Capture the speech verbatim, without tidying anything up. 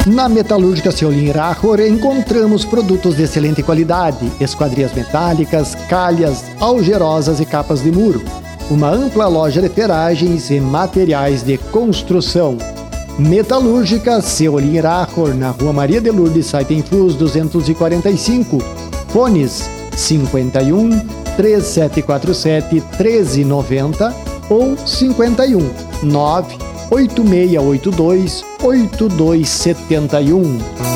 Na Metalúrgica Seolin Rachor encontramos produtos de excelente qualidade, esquadrias metálicas, calhas, algerosas e capas de muro. Uma ampla loja de ferragens e materiais de construção. Metalúrgica Seolin Rachor, na Rua Maria de Lourdes, Saitenfus duzentos e quarenta e cinco. Fones cinquenta e um, três sete quatro sete, treze noventa ou cinquenta e um, nove oito seis oito dois, oito dois sete um.